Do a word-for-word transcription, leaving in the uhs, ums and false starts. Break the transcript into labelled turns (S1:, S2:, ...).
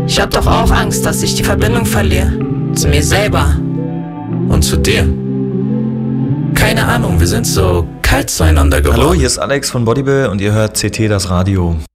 S1: Ich hab doch auch Angst, dass ich die Verbindung verliere. Zu mir selber.
S2: Und zu dir. Keine Ahnung, wir sind so kalt zueinander geworden.
S3: Hallo, hier ist Alex von Bodybill und ihr hört C T das Radio.